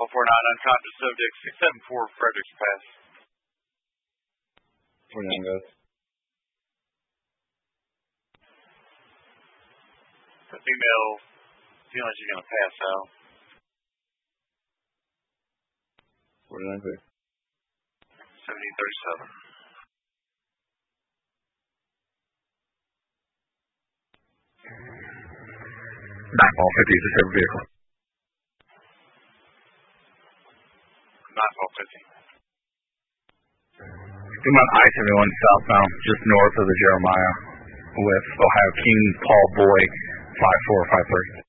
unconscious subject, 674 Fredericks Pass. 49 goes. The female feeling like she's going to pass out. 49 clear. 1737. Nightfall 50 is a separate vehicle. Nightfall 50. I'm on I-71 southbound, just north of the Jeremiah with Ohio King Paul Boy 5453.